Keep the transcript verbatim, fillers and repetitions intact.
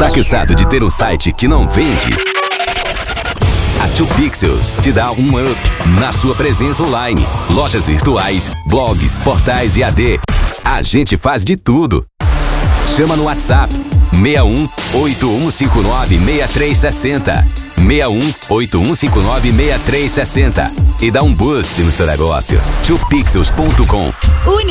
Tá cansado de ter um site que não vende? A dois Pixels te dá um up na sua presença online. Lojas virtuais, blogs, portais e A D. A gente faz de tudo. Chama no WhatsApp seis um oito um cinco nove seis três seis zero. seis um oito um cinco nove seis três seis zero e dá um boost no seu negócio. dois pixels ponto com.